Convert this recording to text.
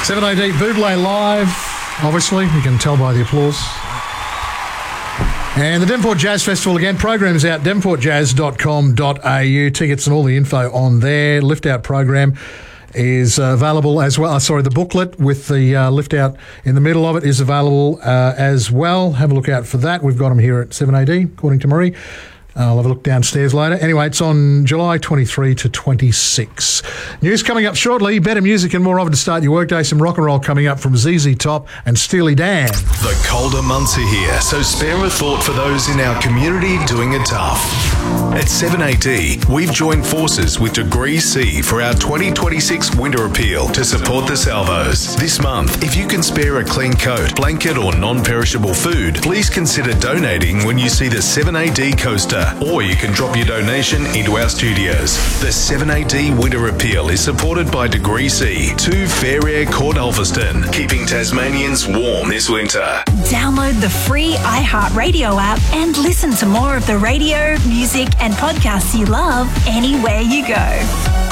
7AD Buble Live, obviously, you can tell by the applause. And the Devonport Jazz Festival, again, programs out, devonportjazz.com.au. Tickets and all the info on there. Lift Out program is available as well. The booklet with the lift out in the middle of it is available as well. Have a look out for that. We've got them here at 7AD, according to Marie. I'll have a look downstairs later. Anyway, it's on July 23 to 26. News coming up shortly. Better music and more of it to start your workday. Some rock and roll coming up from ZZ Top and Steely Dan. The colder months are here, so spare a thought for those in our community doing it tough. At 7AD, we've joined forces with Degree C for our 2026 Winter Appeal to support the salvos. This month, if you can spare a clean coat, blanket or non-perishable food, please consider donating when you see the 7AD coaster. Or you can drop your donation into our studios. The 7AD Winter Appeal is supported by Degree C, 2 Fair Air Court Ulverston, keeping Tasmanians warm this winter. Download the free iHeartRadio app and listen to more of the radio, music and podcasts you love anywhere you go.